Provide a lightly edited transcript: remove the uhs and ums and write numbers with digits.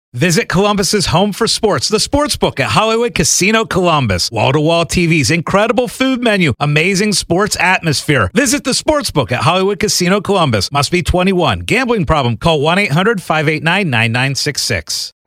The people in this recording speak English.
Visit Columbus's home for sports, the Sportsbook at Hollywood Casino Columbus. Wall-to-wall TVs, incredible food menu, amazing sports atmosphere. Visit the Sportsbook at Hollywood Casino Columbus. Must be 21. Gambling problem? Call 1-800-589-9966.